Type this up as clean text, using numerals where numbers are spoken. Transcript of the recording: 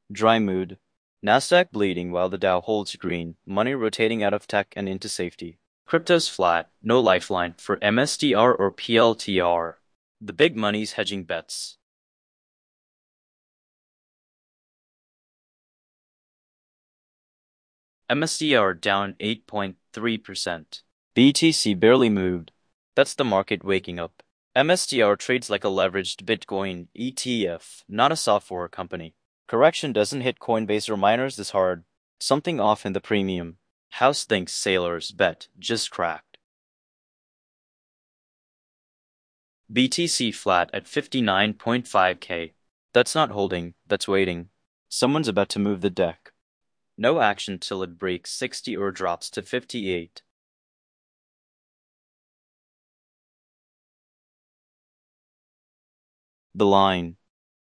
Dry mood. Nasdaq bleeding while the Dow holds green, money rotating out of tech and into safety. Crypto's flat, no lifeline for MSTR or PLTR. The big money's hedging bets. MSTR down 8.3%. BTC barely moved. That's the market waking up. MSTR trades like a leveraged Bitcoin ETF, not a software company. Correction doesn't hit Coinbase or miners this hard. Something off in the premium. House thinks sailors bet just cracked. BTC flat at 59.5K. That's not holding, that's waiting. Someone's about to move the deck. No action till it breaks 60 or drops to 58. The line.